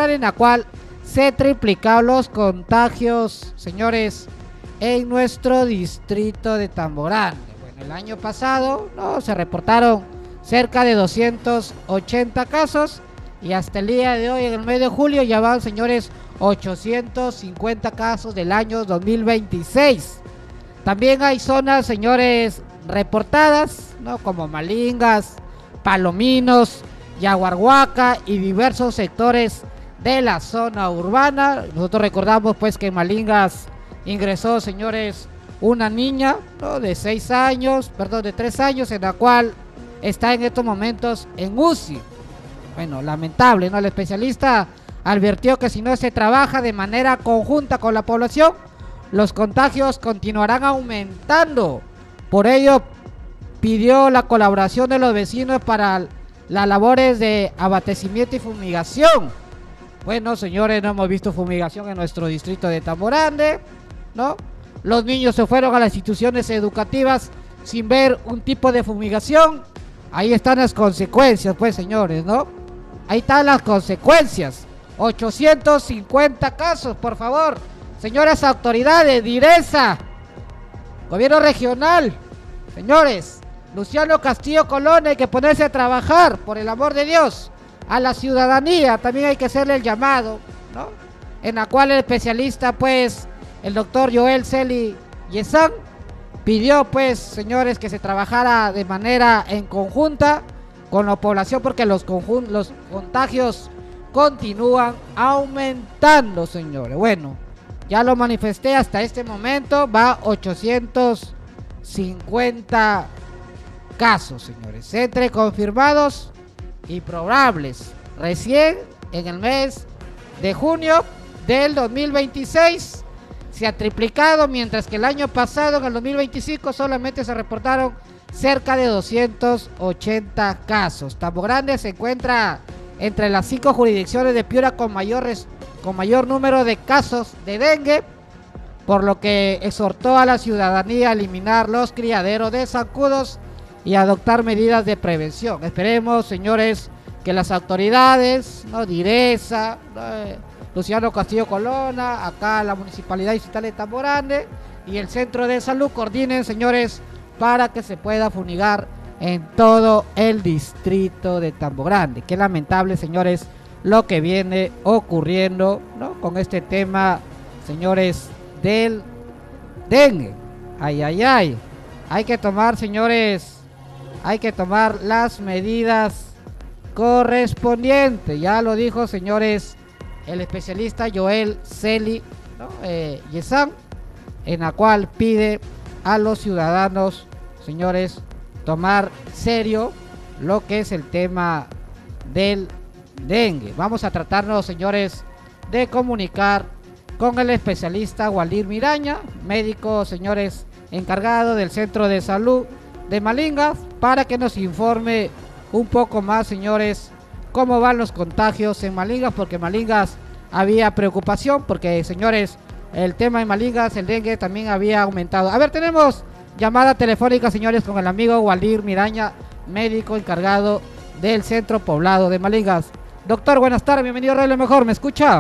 Regional, en la cual se triplicaron los contagios, señores, en nuestro distrito de Tamborrande. Bueno, el año pasado se reportaron cerca de 280 casos y hasta el día de hoy, en el mes de julio, ya van, señores, 850 casos del año 2026. También hay zonas, señores, reportadas, como Malingas, Palominos, Yaguarhuaca y diversos sectores de la zona urbana. Nosotros recordamos pues que en Malingas ingresó, señores, una niña de 3 años, en la cual está en estos momentos en UCI. Bueno, lamentable, El especialista advirtió que si no se trabaja de manera conjunta con la población, los contagios continuarán aumentando. Por ello, pidió la colaboración de los vecinos para las labores de abastecimiento y fumigación. Bueno, señores, no hemos visto fumigación en nuestro distrito de Tamborrande, Los niños se fueron a las instituciones educativas sin ver un tipo de fumigación. Ahí están las consecuencias, pues, señores, Ahí están las consecuencias. 850 casos, por favor. Señoras autoridades, DIRESA, gobierno regional, señores, Luciano Castillo Colón, hay que ponerse a trabajar, por el amor de Dios. A la ciudadanía también hay que hacerle el llamado, En la cual el especialista, pues, el doctor Joel Celi Yesan, pidió, pues, señores, que se trabajara de manera en conjunta con la población, porque los contagios continúan aumentando, señores. Bueno, ya lo manifesté, hasta este momento va 850 casos, señores, entre confirmados y probables, recién en el mes de junio del 2026 se ha triplicado, mientras que el año pasado, en el 2025, solamente se reportaron cerca de 280 casos. Tamborrande se encuentra entre las 5 jurisdicciones de Piura con mayor número de casos de dengue, por lo que exhortó a la ciudadanía a eliminar los criaderos de zancudos y adoptar medidas de prevención. Esperemos, señores, que las autoridades, DIRESA, Luciano Castillo Colonna, acá la Municipalidad Distrital de Tamborrande y el Centro de Salud coordinen, señores, para que se pueda fumigar en todo el distrito de Tamborrande. Qué lamentable, señores, lo que viene ocurriendo, con este tema, señores, del dengue. Ay. Hay que tomar, señores, las medidas correspondientes. Ya lo dijo, señores, el especialista Joel Celi Yesan, en la cual pide a los ciudadanos, señores, tomar serio lo que es el tema del dengue. Vamos a tratarnos, señores, de comunicar con el especialista Waldir Miraña, médico, señores, encargado del Centro de Salud de Malingas, para que nos informe un poco más, señores, cómo van los contagios en Malingas, porque en Malingas había preocupación, porque, señores, el tema en Malingas, el dengue, también había aumentado. A ver, tenemos llamada telefónica, señores, con el amigo Waldir Miraña, médico encargado del Centro Poblado de Malingas. Doctor, buenas tardes, bienvenido a Radio Mejor, ¿me escucha?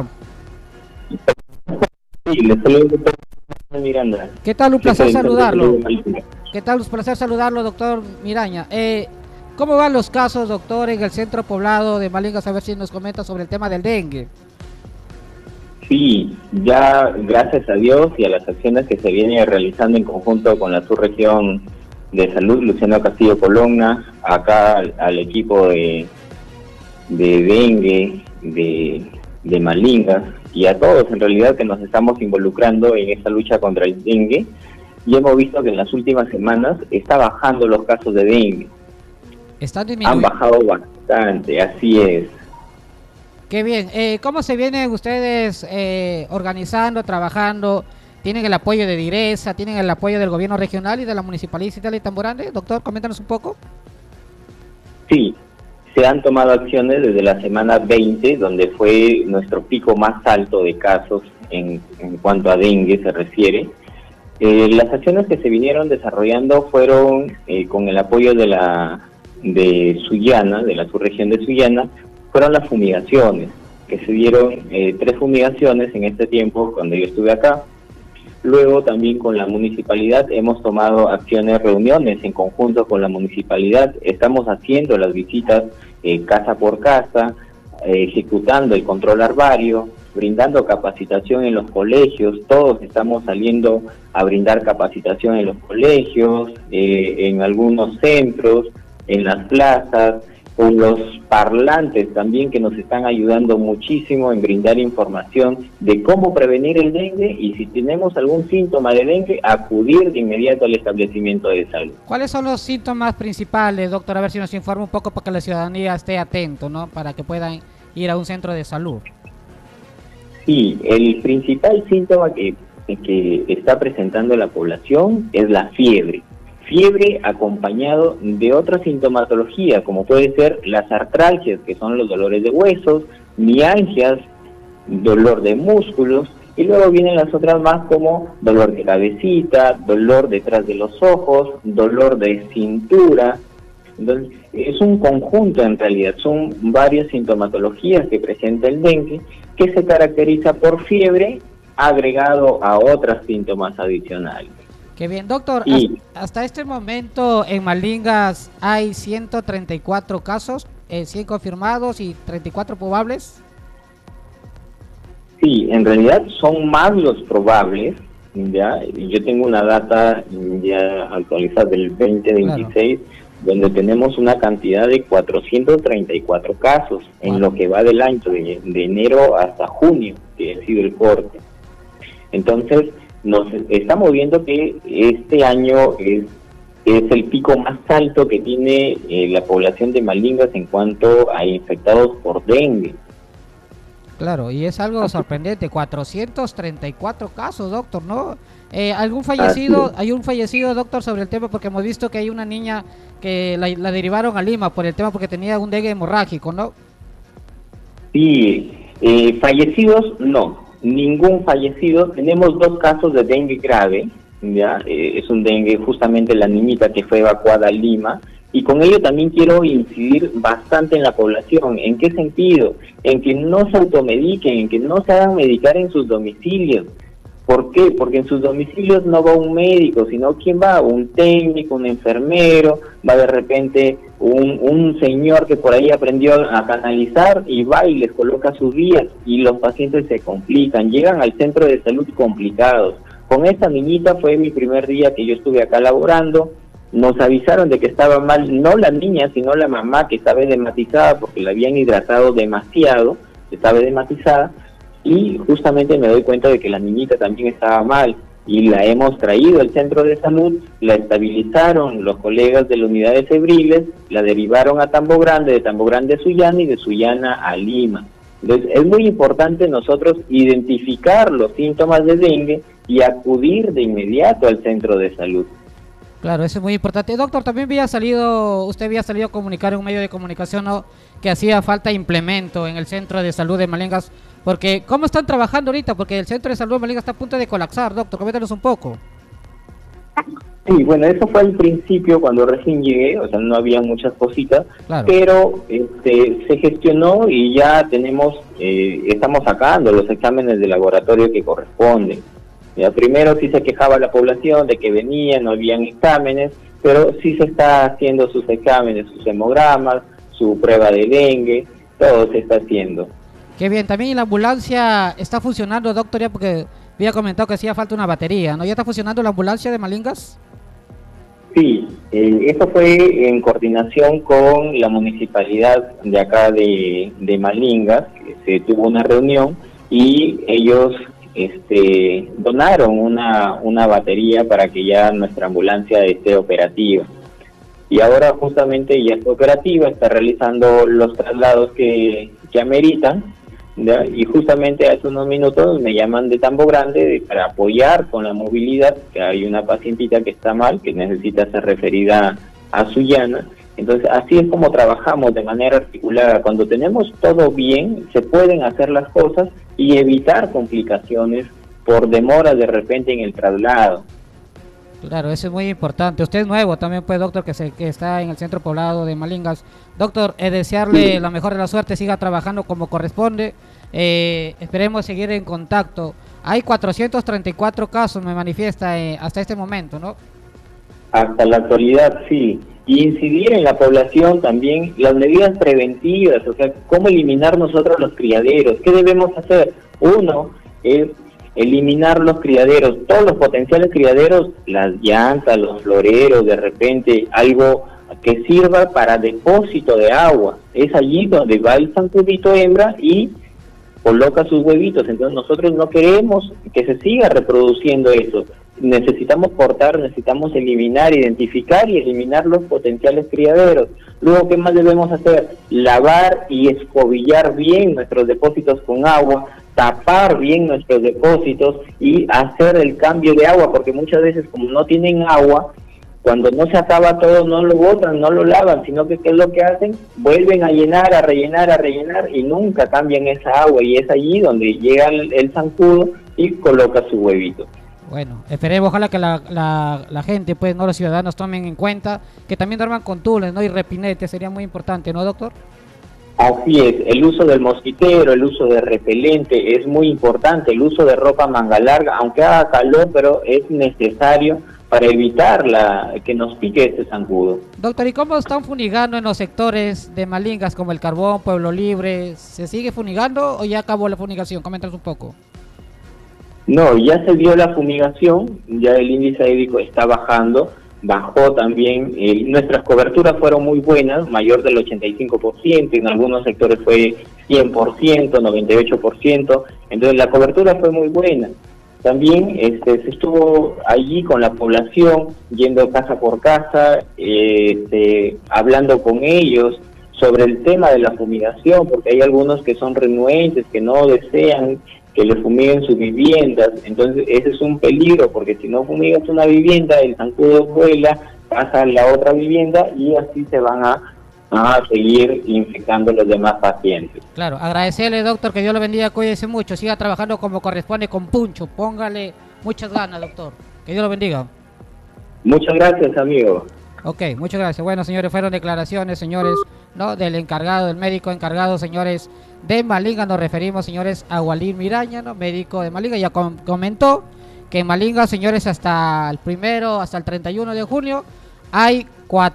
Sí, le saludo, doctor Miranda. ¿Qué tal? Un placer saludarlo. ¿Qué tal? Un placer saludarlo, doctor Miraña. ¿Cómo van los casos, doctor, en el Centro Poblado de Malingas? A ver si nos comenta sobre el tema del dengue. Sí, ya gracias a Dios y a las acciones que se vienen realizando en conjunto con la subregión de salud, Luciano Castillo Colonna, acá al equipo de dengue, de Malingas, y a todos en realidad que nos estamos involucrando en esta lucha contra el dengue, y hemos visto que en las últimas semanas está bajando los casos de dengue. Han bajado bastante, así es. Qué bien. ¿Cómo se vienen ustedes organizando, trabajando? ¿Tienen el apoyo de DIRESA? ¿Tienen el apoyo del gobierno regional y de la Municipalidad Distrital de Tamborrande? Doctor, coméntanos un poco. Sí, se han tomado acciones desde la semana 20, donde fue nuestro pico más alto de casos en cuanto a dengue se refiere. Las acciones que se vinieron desarrollando fueron con el apoyo de Sullana, de la subregión de Sullana, fueron las fumigaciones. que se dieron 3 fumigaciones en este tiempo cuando yo estuve acá. Luego también con la municipalidad hemos tomado acciones, reuniones en conjunto con la municipalidad. Estamos haciendo las visitas casa por casa, ejecutando el control larvario, brindando capacitación en los colegios. Todos estamos saliendo a brindar capacitación en los colegios, en algunos centros, en las plazas, con los parlantes también, que nos están ayudando muchísimo en brindar información de cómo prevenir el dengue, y si tenemos algún síntoma de dengue, acudir de inmediato al establecimiento de salud. ¿Cuáles son los síntomas principales, doctor? A ver si nos informa un poco para que la ciudadanía esté atento, ¿no? Para que puedan ir a un centro de salud. Sí, el principal síntoma que está presentando la población es la fiebre. Fiebre acompañado de otra sintomatología, como puede ser las artralgias, que son los dolores de huesos, mialgias, dolor de músculos, y luego vienen las otras más como dolor de cabecita, dolor detrás de los ojos, dolor de cintura. Entonces, es un conjunto en realidad, son varias sintomatologías que presenta el dengue, que se caracteriza por fiebre agregado a otros síntomas adicionales. Qué bien, doctor. Hasta este momento en Malingas hay 134 casos, 100 confirmados y 34 probables. Sí, en realidad son más los probables. Ya, yo tengo una data ya actualizada del 2026, claro, donde tenemos una cantidad de 434 casos en lo que va del año, de enero hasta junio, que ha sido el corte. Entonces, nos estamos viendo que este año es el pico más alto que tiene la población de Malingas en cuanto a infectados por dengue. Claro, y es algo sorprendente, 434 casos, doctor, ¿no? ¿Algún fallecido? ¿Hay un fallecido, doctor, sobre el tema? Porque hemos visto que hay una niña que la derivaron a Lima por el tema, porque tenía un dengue hemorrágico, ¿no? Sí, fallecidos no. Ningún fallecido. Tenemos 2 casos de dengue grave, ya, es un dengue, justamente la niñita que fue evacuada a Lima, y con ello también quiero incidir bastante en la población. ¿En qué sentido? En que no se automediquen, en que no se hagan medicar en sus domicilios. ¿Por qué? Porque en sus domicilios no va un médico, sino ¿quién va? Un técnico, un enfermero, va de repente un señor que por ahí aprendió a canalizar y va y les coloca sus vías, y los pacientes se complican, llegan al centro de salud complicados. Con esta niñita fue mi primer día que yo estuve acá laborando. Nos avisaron de que estaba mal, no la niña, sino la mamá, que estaba edematizada porque la habían hidratado demasiado, estaba edematizada, y justamente me doy cuenta de que la niñita también estaba mal, y la hemos traído al centro de salud, la estabilizaron los colegas de la unidad de febriles, la derivaron a Tambo Grande, de Tambo Grande a Sullana, y de Sullana a Lima. Entonces, es muy importante nosotros identificar los síntomas de dengue y acudir de inmediato al centro de salud. Claro, eso es muy importante. Doctor, también usted había salido a comunicar en un medio de comunicación, ¿no?, que hacía falta implemento en el centro de salud de Malingas, porque ¿cómo están trabajando ahorita? Porque el centro de salud de Malingas está a punto de colapsar, doctor, coméntanos un poco. Sí, bueno, eso fue al principio cuando recién llegué, o sea, no había muchas cositas, claro, pero se gestionó y ya estamos sacando los exámenes de laboratorio que corresponden. Ya, primero sí se quejaba la población de que venían, no habían exámenes, pero sí se está haciendo sus exámenes, sus hemogramas, su prueba de dengue, todo se está haciendo. Qué bien, también la ambulancia está funcionando, doctor, ya porque había comentado que hacía falta una batería, ¿no? ¿Ya está funcionando la ambulancia de Malingas? Sí, eso fue en coordinación con la municipalidad de acá de Malingas, que se tuvo una reunión y ellos donaron una batería para que ya nuestra ambulancia esté operativa. Y ahora justamente ya está operativa, está realizando los traslados que ameritan, ¿ya? Y justamente hace unos minutos me llaman de Tambo Grande para apoyar con la movilidad, que hay una pacientita que está mal, que necesita ser referida a Sullana. Entonces, así es como trabajamos de manera articulada. Cuando tenemos todo bien, se pueden hacer las cosas y evitar complicaciones por demora de repente en el traslado. Claro, eso es muy importante. Usted es nuevo también, pues, doctor, que está en el centro poblado de Malingas. Doctor, desearle la mejor de la suerte, siga trabajando como corresponde. Esperemos seguir en contacto. Hay 434 casos, me manifiesta, hasta este momento, ¿no? Hasta la actualidad, sí. Y incidir en la población también, las medidas preventivas, o sea, cómo eliminar nosotros los criaderos. ¿Qué debemos hacer? Uno es eliminar los criaderos, todos los potenciales criaderos, las llantas, los floreros, de repente algo que sirva para depósito de agua. Es allí donde va el zancudito hembra y coloca sus huevitos. Entonces nosotros no queremos que se siga reproduciendo eso. Necesitamos cortar, necesitamos eliminar, identificar y eliminar los potenciales criaderos. Luego, ¿qué más debemos hacer? Lavar y escobillar bien nuestros depósitos con agua, tapar bien nuestros depósitos y hacer el cambio de agua, porque muchas veces como no tienen agua, cuando no se acaba todo, no lo botan, no lo lavan, sino que ¿qué es lo que hacen? Vuelven a llenar, a rellenar y nunca cambian esa agua, y es allí donde llega el zancudo y coloca su huevito. Bueno, esperemos, ojalá que la gente, pues, no, los ciudadanos tomen en cuenta que también duerman con tules, ¿no? Y repinetes, sería muy importante, ¿no, doctor? Así es, el uso del mosquitero, el uso de repelente es muy importante, el uso de ropa manga larga, aunque haga calor, pero es necesario para evitar que nos pique este zancudo. Doctor, ¿y cómo están funigando en los sectores de Malingas como el Carbón, Pueblo Libre? ¿Se sigue funigando o ya acabó la fumigación? Coméntanos un poco. No, ya se dio la fumigación, ya el índice aédico está bajando, bajó también, nuestras coberturas fueron muy buenas, mayor del 85%, en algunos sectores fue 100%, 98%, entonces la cobertura fue muy buena. También se estuvo allí con la población, yendo casa por casa, hablando con ellos sobre el tema de la fumigación, porque hay algunos que son renuentes, que no desean que le fumiguen sus viviendas. Entonces ese es un peligro, porque si no fumigas una vivienda, el zancudo vuela, pasa a la otra vivienda y así se van a seguir infectando los demás pacientes. Claro, agradecerle, doctor, que Dios lo bendiga, cuídese mucho, siga trabajando como corresponde con puncho, póngale muchas ganas, doctor, que Dios lo bendiga. Muchas gracias, amigo. Ok, muchas gracias. Bueno, señores, fueron declaraciones, señores, ¿no? Del encargado, del médico encargado, señores, de Malinga. Nos referimos, señores, a Walir Miraña, ¿no? Médico de Malinga. Ya comentó que en Malinga, señores, hasta el 31 de junio hay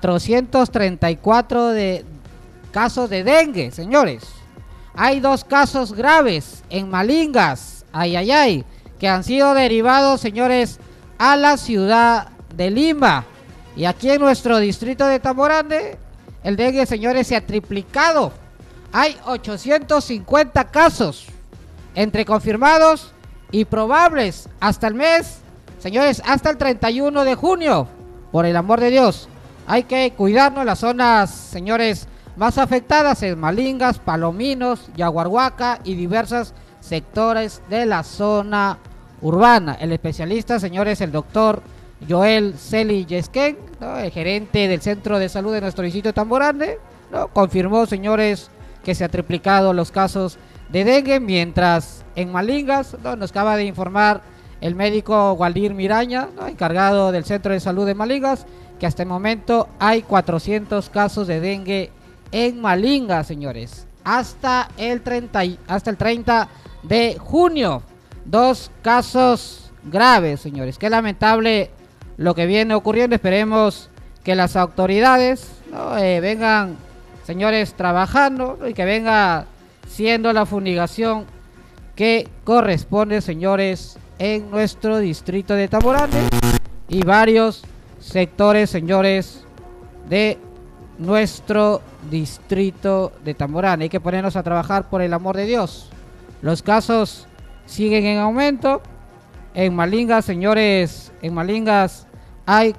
434 casos de dengue, señores. Hay 2 casos graves en Malingas, que han sido derivados, señores, a la ciudad de Lima. Y aquí en nuestro distrito de Tamborande, el dengue, señores, se ha triplicado. Hay 850 casos entre confirmados y probables hasta el mes, señores, hasta el 31 de junio. Por el amor de Dios, hay que cuidarnos. Las zonas, señores, más afectadas en Malingas, Palominos, Yaguarhuaca y diversos sectores de la zona urbana. El especialista, señores, el doctor Joel Celi Yesquén, ¿no? El gerente del Centro de Salud de nuestro distrito de Tamborande, ¿no? Confirmó, señores, que se ha triplicado los casos de dengue, mientras en Malingas, ¿no? Nos acaba de informar el médico Walir Miraña, ¿no? Encargado del Centro de Salud de Malingas, que hasta el momento hay 400 casos de dengue en Malingas, señores, hasta el 30 de junio. 2 casos graves, señores. Qué lamentable lo que viene ocurriendo. Esperemos que las autoridades, ¿no? Vengan, señores, trabajando, ¿no? Y que venga siendo la fumigación que corresponde, señores, en nuestro distrito de Tamborande y varios sectores, señores, de nuestro distrito de Tamborande. Hay que ponernos a trabajar, por el amor de Dios. Los casos siguen en aumento. En Malingas, señores, en Malingas hay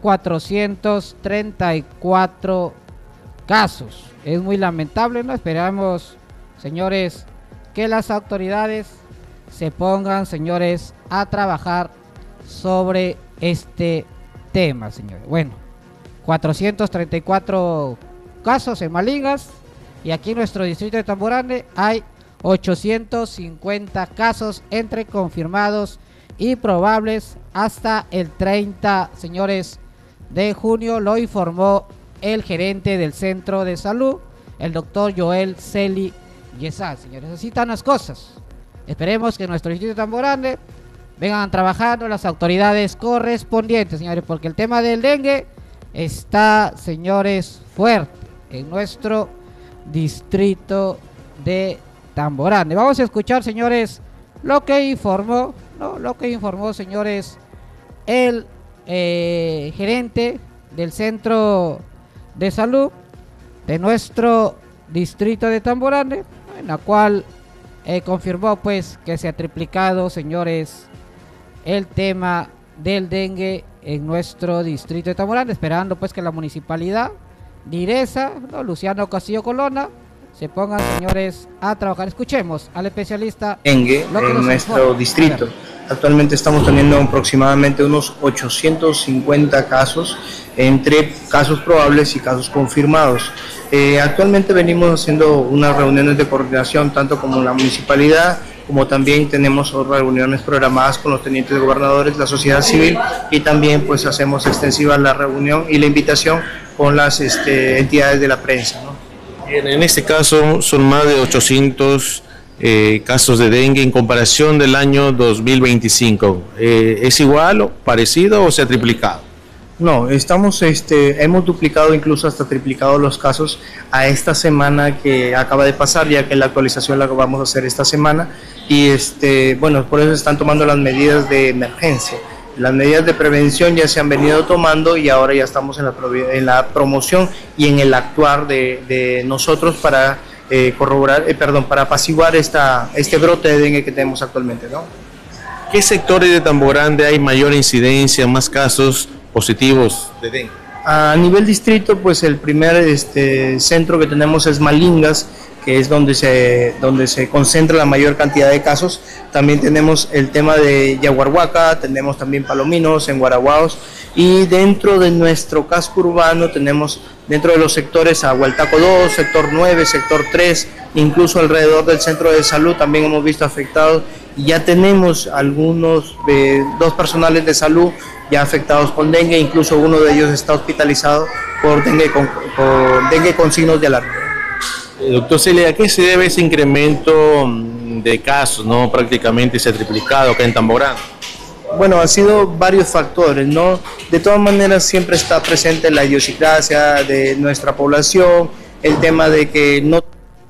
434 casos. Es muy lamentable, ¿no? Esperamos, señores, que las autoridades se pongan, señores, a trabajar sobre este tema, señores. Bueno, 434 casos en Malingas, y aquí en nuestro distrito de Tamborande hay 850 casos entre confirmados y probables hasta el 30, señores, de junio. Lo informó el gerente del centro de salud, el doctor Joel Celi Yesal, señores. Así están las cosas. Esperemos que en nuestro distrito de Tambo Grande vengan trabajando las autoridades correspondientes, señores, porque el tema del dengue está, señores, fuerte en nuestro distrito de Tambo Grande. Vamos a escuchar, señores, lo que informó, señores, el gerente del centro de salud de nuestro distrito de Tambo Grande, en la cual confirmó pues que se ha triplicado, señores, el tema del dengue en nuestro distrito de Tambo Grande, esperando pues que la municipalidad direza, ¿no?, Luciano Castillo Colonna, se pongan, señores, a trabajar. Escuchemos al especialista dengue en nuestro distrito. Actualmente estamos teniendo aproximadamente unos 850 casos, entre casos probables y casos confirmados. Actualmente venimos haciendo unas reuniones de coordinación tanto con la municipalidad, como también tenemos reuniones programadas con los tenientes de gobernadores, la sociedad civil, y también pues hacemos extensiva la reunión y la invitación con las entidades de la prensa, ¿no? Bien, en este caso son más de 800 casos de dengue en comparación del año 2025. ¿Es igual o parecido o se ha triplicado? No, hemos duplicado, incluso hasta triplicado los casos a esta semana que acaba de pasar, ya que la actualización la vamos a hacer esta semana, y bueno, por eso se están tomando las medidas de emergencia. Las medidas de prevención ya se han venido tomando y ahora ya estamos en la promoción y en el actuar de nosotros para para apaciguar este brote de dengue que tenemos actualmente, ¿no? ¿Qué sectores de Tambo Grande hay mayor incidencia, más casos positivos de dengue? A nivel distrito, pues el primer centro que tenemos es Malingas, que es donde se concentra la mayor cantidad de casos. También tenemos el tema de Yaguarhuaca, tenemos también Palominos, en Guaraguaos, y dentro de nuestro casco urbano tenemos dentro de los sectores a Hualtaco 2, sector 9, sector 3, incluso alrededor del centro de salud también hemos visto afectados, y ya tenemos algunos, 2 personales de salud ya afectados con dengue, incluso uno de ellos está hospitalizado por dengue con signos de alarma. Doctor Celia, ¿a qué se debe ese incremento de casos, no? Prácticamente se ha triplicado acá en Tambo Grande. Bueno, han sido varios factores, ¿no? De todas maneras siempre está presente la idiosincrasia de nuestra población, el tema de que no...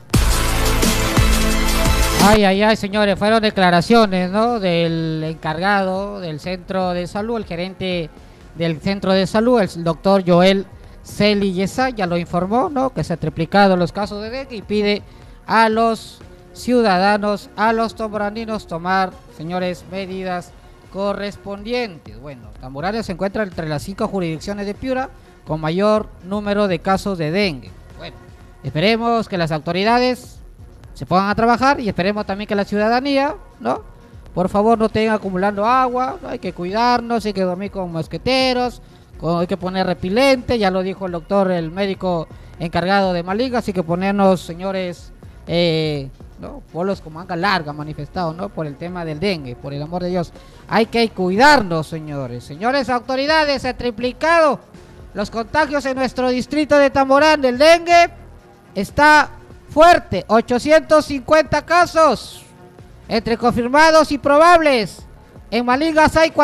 Ay, señores, fueron declaraciones, ¿no?, del encargado del centro de salud, el gerente del centro de salud, el doctor Joel Celi Yesa, ya lo informó, ¿no?, que se ha triplicado los casos de dengue y pide a los ciudadanos, a los tamborandinos tomar, señores, medidas correspondientes. Bueno, Tambo Grande se encuentra entre las 5 jurisdicciones de Piura con mayor número de casos de dengue. Bueno, esperemos que las autoridades se pongan a trabajar y esperemos también que la ciudadanía, ¿no?, por favor no tenga acumulando agua, ¿no? Hay que cuidarnos, hay que dormir con mosqueteros, hay que poner repelente, ya lo dijo el doctor, el médico encargado de Malinga, así que ponernos, señores, ¿no?, polos con manga larga manifestados, ¿no?, por el tema del dengue, por el amor de Dios, hay que cuidarnos, señores. Señores autoridades, se ha triplicado los contagios en nuestro distrito de Tambo Grande, el dengue está fuerte, 850 casos entre confirmados y probables. En Malingas hay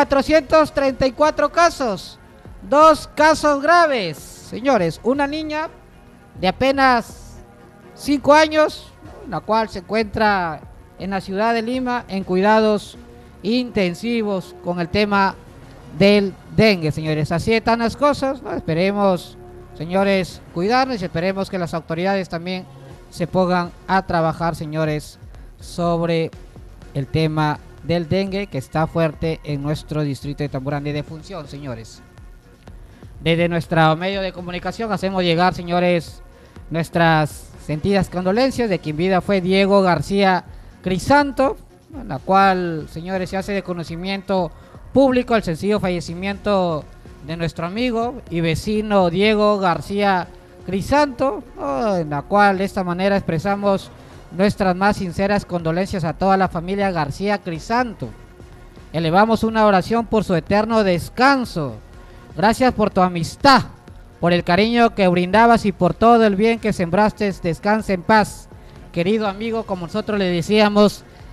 434 casos, 2 casos graves, señores, una niña de apenas 5 años, la cual se encuentra en la ciudad de Lima en cuidados intensivos con el tema del dengue, señores. Así están las cosas, ¿no? Esperemos, señores, cuidarnos y esperemos que las autoridades también se pongan a trabajar, señores, sobre el tema del dengue que está fuerte en nuestro distrito de Tambo Grande de función, señores. Desde nuestro medio de comunicación hacemos llegar, señores, nuestras sentidas condolencias de quien vida fue Diego García Crisanto, en la cual, señores, se hace de conocimiento público el sencillo fallecimiento de nuestro amigo y vecino Diego García Crisanto, ¿no?, en la cual de esta manera expresamos nuestras más sinceras condolencias a toda la familia García Crisanto. Elevamos una oración por su eterno descanso. Gracias por tu amistad, por el cariño que brindabas y por todo el bien que sembraste. Descanse en paz, querido amigo, como nosotros le decíamos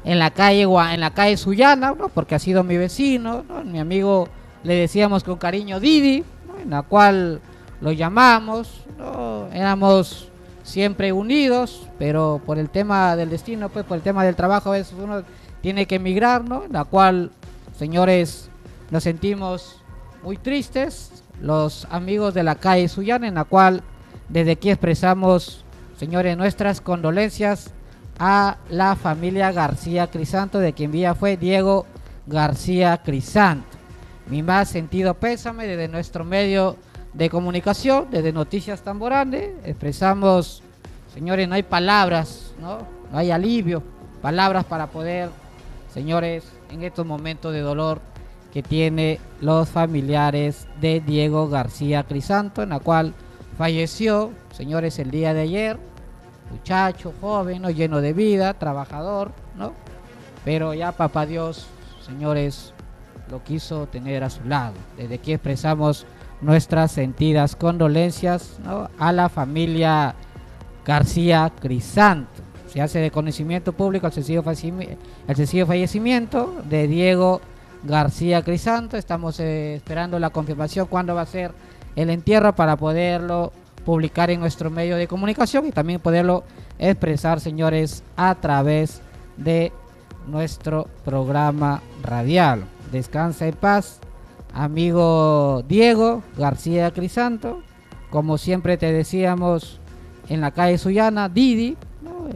en la calle Sullana, ¿no? Porque ha sido mi vecino, ¿no? Mi amigo le decíamos con cariño Didi, ¿no? En la cual lo llamamos, ¿no? Éramos siempre unidos, pero por el tema del destino, pues por el tema del trabajo, a veces uno tiene que emigrar, ¿no? En la cual, señores, nos sentimos muy tristes, los amigos de la calle Sullana, en la cual desde aquí expresamos, señores, nuestras condolencias a la familia García Crisanto, de quien vía fue Diego García Crisanto. Mi más sentido pésame desde nuestro medio de comunicación, desde Noticias Tamborane. Expresamos, señores, no hay palabras, no hay alivio, palabras para poder, señores, en estos momentos de dolor que tiene los familiares de Diego García Crisanto, en la cual falleció, señores, el día de ayer. Muchacho, joven, ¿no? Lleno de vida, trabajador, ¿no? Pero ya papá Dios, señores, lo quiso tener a su lado. Desde aquí expresamos nuestras sentidas condolencias, ¿no? A la familia García Crisanto. Se hace de conocimiento público el sencillo fallecimiento de Diego García Crisanto. Estamos esperando la confirmación cuándo va a ser el entierro para poderlo publicar en nuestro medio de comunicación y también poderlo expresar, señores, a través de nuestro programa radial. Descansa en paz, amigo Diego García Crisanto. Como siempre te decíamos, en la calle Sullana, Didi, ¿no?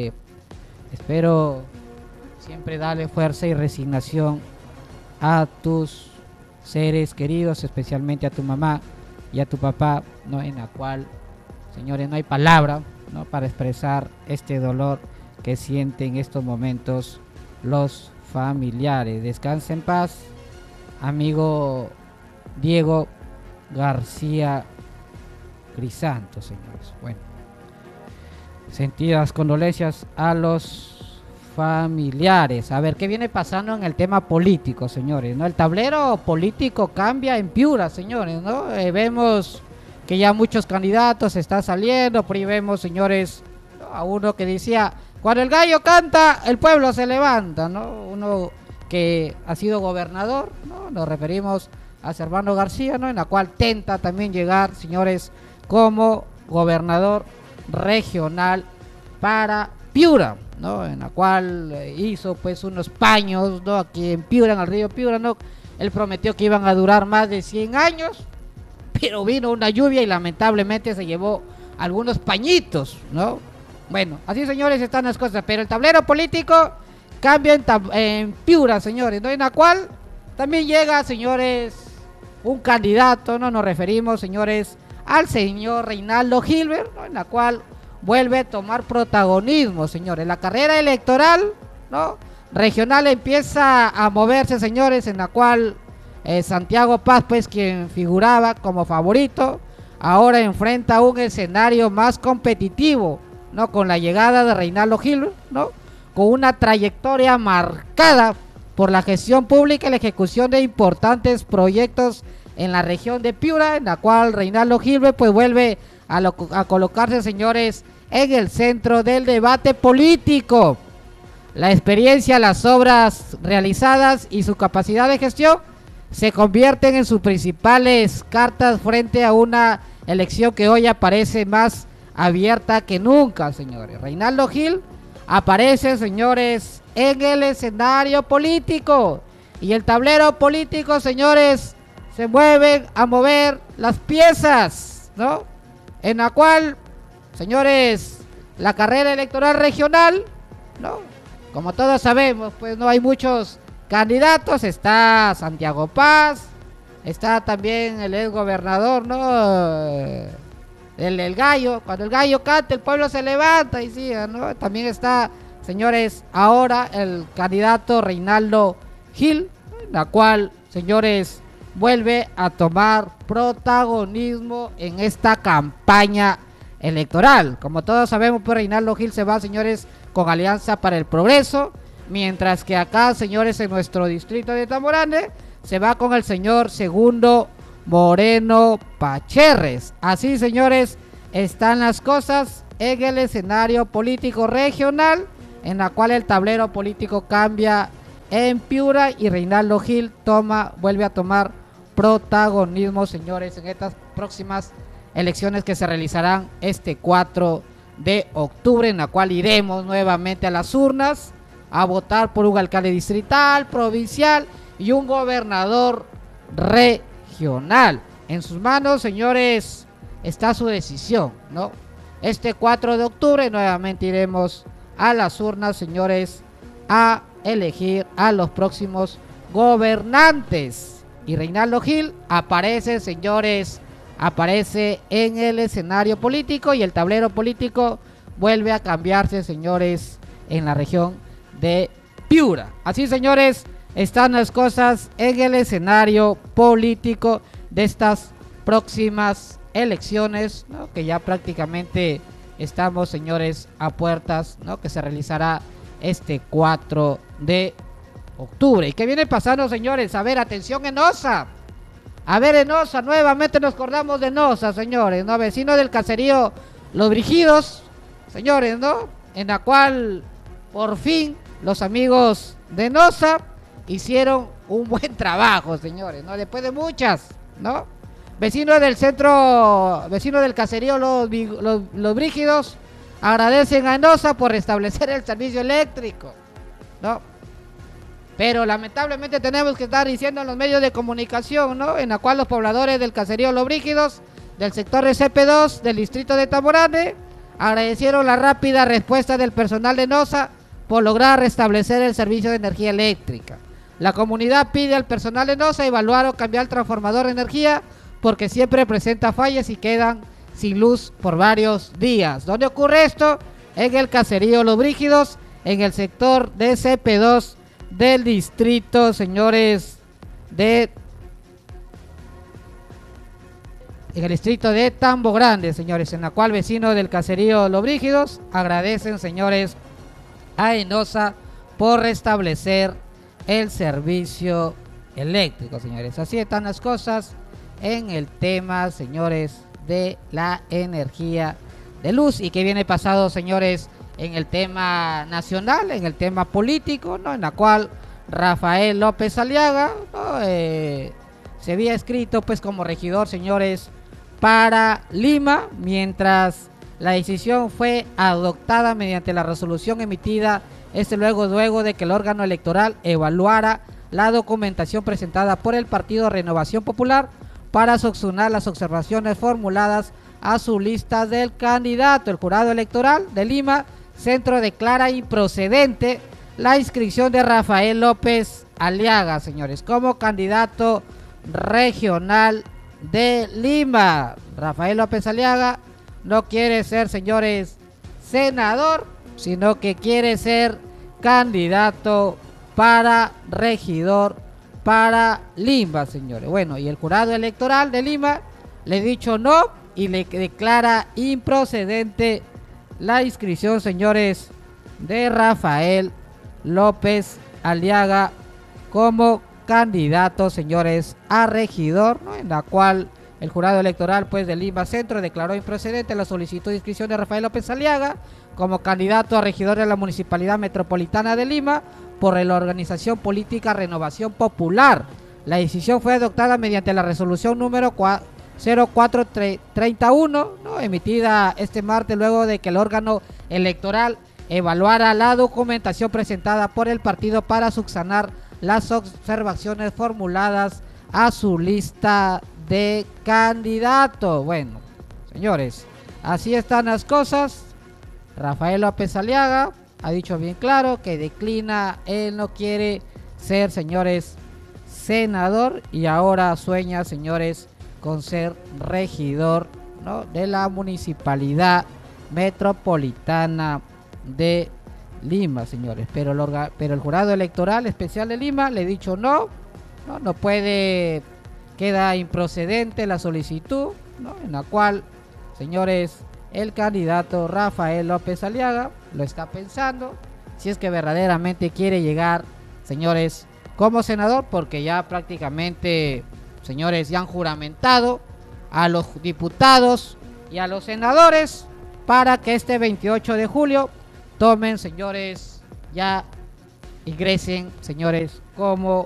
Espero siempre darle fuerza y resignación a tus seres queridos, especialmente a tu mamá y a tu papá, ¿no? En la cual, señores, no hay palabra, ¿no? Para expresar este dolor que sienten en estos momentos los familiares. Descansa en paz, amigo Diego García Crisanto, señores. Bueno, sentidas condolencias a los familiares. A ver, ¿qué viene pasando en el tema político, señores? ¿No? El tablero político cambia en Piura, señores, ¿no? Vemos que ya muchos candidatos están saliendo, por ahí vemos, señores, a uno que decía, cuando el gallo canta, el pueblo se levanta, ¿no? Uno que ha sido gobernador, ¿no? Nos referimos a Servando García, ¿no? En la cual tenta también llegar, señores, como gobernador regional para Piura, ¿no? En la cual hizo pues unos paños, ¿no? Aquí en Piura, en el río Piura, ¿no? Él prometió que iban a durar más de 100 años, pero vino una lluvia y lamentablemente se llevó algunos pañitos, ¿no? Bueno, así, señores, están las cosas, pero el tablero político cambia en Piura, señores, ¿no? En la cual también llega, señores, un candidato, ¿no? Nos referimos, señores, al señor Reinaldo Gilbert, ¿no? En la cual vuelve a tomar protagonismo, señores. La carrera electoral, ¿no? Regional empieza a moverse, señores, en la cual Santiago Paz, pues, quien figuraba como favorito, ahora enfrenta un escenario más competitivo, ¿no? Con la llegada de Reinaldo Gilbert, ¿no? Con una trayectoria marcada por la gestión pública y la ejecución de importantes proyectos en la región de Piura, en la cual Reinaldo Gilbert pues vuelve a colocarse, señores, en el centro del debate político. La experiencia, las obras realizadas y su capacidad de gestión se convierten en sus principales cartas frente a una elección que hoy aparece más abierta que nunca, señores. Reinaldo Gil aparece, señores, en el escenario político y el tablero político, señores, se mueven a mover las piezas, ¿no? En la cual, señores, la carrera electoral regional, ¿no? Como todos sabemos, pues no hay muchos candidatos. Está Santiago Paz, está también el ex gobernador, ¿no? El gallo, cuando el gallo canta, el pueblo se levanta, y sí, ¿no? También está, señores, ahora el candidato Reinaldo Gil, la cual, señores, vuelve a tomar protagonismo en esta campaña electoral. Como todos sabemos, pues Reinaldo Gil se va, señores, con Alianza para el Progreso, mientras que acá, señores, en nuestro distrito de Tamborane, se va con el señor Segundo Moreno Pacherres. Así, señores, están las cosas en el escenario político regional, en la cual el tablero político cambia en Piura y Reinaldo Gil vuelve a tomar protagonismo, señores, en estas próximas elecciones que se realizarán este 4 de octubre, en la cual iremos nuevamente a las urnas a votar por un alcalde distrital, provincial y un gobernador regional. En sus manos, señores, está su decisión, ¿no? Este 4 de octubre nuevamente iremos a las urnas, señores, a elegir a los próximos gobernantes. Y Reinaldo Gil aparece, señores, aparece en el escenario político y el tablero político vuelve a cambiarse, señores, en la región de Piura. Así, señores, están las cosas en el escenario político de estas próximas elecciones, ¿no? Que ya prácticamente estamos, señores, a puertas, ¿no? Que se realizará este 4 de octubre. ¿Y qué viene pasando, señores? A ver, atención en Osa. A ver, en Osa, nuevamente nos acordamos de Osa, señores, ¿no? Vecino del caserío Los Brígidos, señores, ¿no? En la cual, por fin, los amigos de Osa hicieron un buen trabajo, señores, ¿no? Después de muchas, ¿no? Vecinos del centro, vecinos del caserío Los Brígidos agradecen a Enosa por restablecer el servicio eléctrico, ¿no? Pero lamentablemente tenemos que estar diciendo en los medios de comunicación, ¿no? En la cual los pobladores del caserío Los Brígidos, del sector de CP2, del distrito de Tamborane, agradecieron la rápida respuesta del personal de Enosa por lograr restablecer el servicio de energía eléctrica. La comunidad pide al personal de Enosa evaluar o cambiar el transformador de energía porque siempre presenta fallas y quedan sin luz por varios días. ¿Dónde ocurre esto? En el caserío Los Brígidos, en el sector de CP2 del distrito, señores, en el distrito de Tambo Grande, señores, en la cual vecinos del caserío Los Brígidos agradecen, señores, a Enosa por restablecer el servicio eléctrico, señores. Así están las cosas en el tema, señores, de la energía de luz. Y que viene pasado, señores, en el tema nacional, en el tema político, ¿no? En la cual Rafael López Aliaga, ¿no? Se había escrito pues como regidor, señores, para Lima, mientras la decisión fue adoptada mediante la resolución emitida luego de que el órgano electoral evaluara la documentación presentada por el partido Renovación Popular para solucionar las observaciones formuladas a su lista del candidato. El jurado electoral de Lima Centro declara improcedente la inscripción de Rafael López Aliaga, señores, como candidato regional de Lima. Rafael López Aliaga no quiere ser, señores, senador, sino que quiere ser candidato para regidor para Lima, señores. Bueno, y el jurado electoral de Lima le ha dicho no y le declara improcedente la inscripción, señores, de Rafael López Aliaga como candidato, señores, a regidor, ¿no? En la cual el jurado electoral pues de Lima Centro declaró improcedente la solicitud de inscripción de Rafael López Aliaga como candidato a regidor de la Municipalidad Metropolitana de Lima por la organización política Renovación Popular. La decisión fue adoptada mediante la resolución número 0431, ¿no? Emitida este martes luego de que el órgano electoral evaluara la documentación presentada por el partido para subsanar las observaciones formuladas a su lista de candidato. Bueno, señores, así están las cosas. Rafael López Aliaga ha dicho bien claro que declina, él no quiere ser, señores, senador y ahora sueña, señores, con ser regidor, ¿no? De la Municipalidad Metropolitana de Lima, señores. Pero el jurado electoral especial de Lima le ha dicho no puede, queda improcedente la solicitud, ¿no? En la cual, señores, el candidato Rafael López Aliaga lo está pensando si es que verdaderamente quiere llegar, señores, como senador, porque ya prácticamente, señores, ya han juramentado a los diputados y a los senadores para que este 28 de julio tomen, señores, ya ingresen, señores, como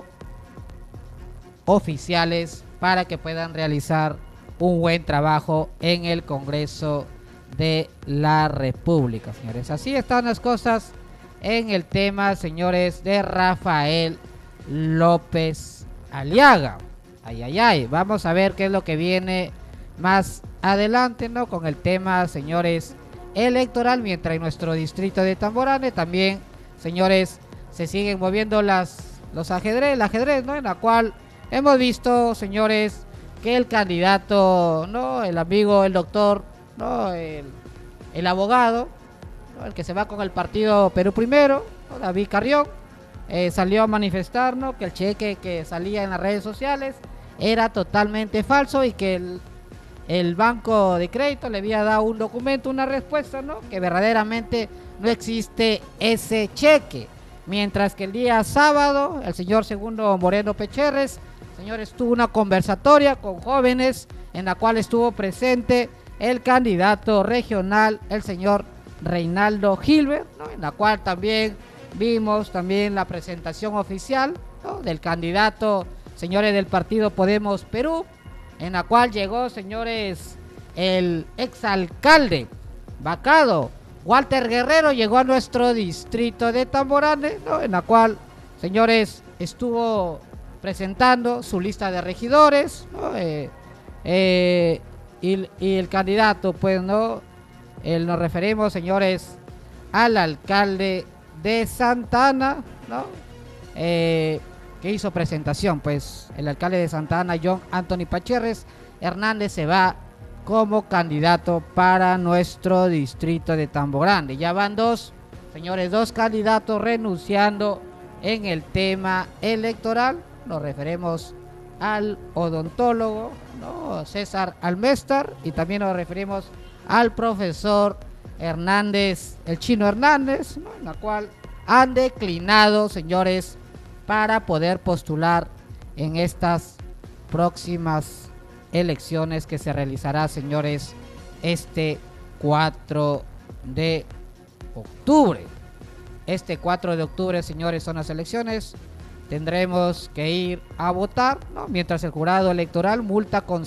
oficiales para que puedan realizar un buen trabajo en el Congreso de la República, señores. Así están las cosas en el tema, señores, de Rafael López Aliaga. Ay. Vamos a ver qué es lo que viene más adelante, ¿no? Con el tema, señores, electoral, mientras en nuestro distrito de Tamborane también, señores, se siguen moviendo el ajedrez, ¿no? En la cual hemos visto, señores, que el candidato, ¿no? El amigo, el doctor, ¿no? El abogado, ¿no? El que se va con el partido Perú Primero, ¿no? David Carrión, salió a manifestar, ¿no? Que el cheque que salía en las redes sociales era totalmente falso y que el banco de crédito le había dado un documento, una respuesta, ¿no? Que verdaderamente no existe ese cheque. Mientras que el día sábado, el señor Segundo Moreno Pecherres, señores, tuvo una conversatoria con jóvenes en la cual estuvo presente el candidato regional, el señor Reinaldo Gilbert, ¿no? En la cual también vimos también la presentación oficial, ¿no? Del candidato, señores, del partido Podemos Perú, en la cual llegó, señores, el exalcalde vacado Walter Guerrero, llegó a nuestro distrito de Tamborane, ¿no? En la cual, señores, estuvo presentando su lista de regidores, ¿no? Y el candidato, pues, ¿no? Nos referimos, señores, al alcalde de Santa Ana, ¿no? Que hizo presentación, pues, el alcalde de Santa Ana, John Anthony Pacherres Hernández, se va como candidato para nuestro distrito de Tambo Grande. Ya van dos, señores, dos candidatos renunciando en el tema electoral. Nos referimos al odontólogo, ¿no? César Almestar, y también nos referimos al profesor Hernández, el Chino Hernández, ¿no? En la cual han declinado, señores, para poder postular en estas próximas elecciones que se realizará, señores, este 4 de octubre. Este 4 de octubre, señores, son las elecciones. Tendremos que ir a votar, ¿no? Mientras el jurado electoral multa con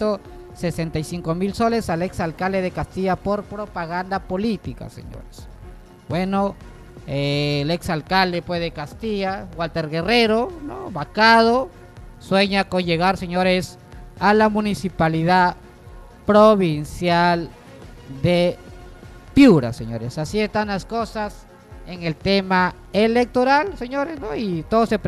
165,000 soles al exalcalde de Castilla por propaganda política, señores. Bueno, el exalcalde, pues, de Castilla, Walter Guerrero, ¿no? Vacado, sueña con llegar, señores, a la municipalidad provincial de Piura, señores. Así están las cosas en el tema electoral, señores, ¿no? Y todos se